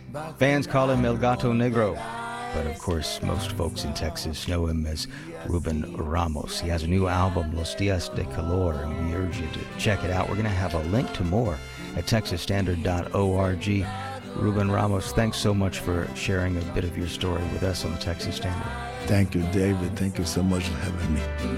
Fans call him El Gato Negro, but of course most folks in Texas know him as Ruben Ramos. He has a new album, Los Dias de Calor, and we urge you to check it out. We're going to have a link to more at texasstandard.org. Ruben Ramos, thanks so much for sharing a bit of your story with us on the Texas Standard. Thank you, David. Thank you so much for having me.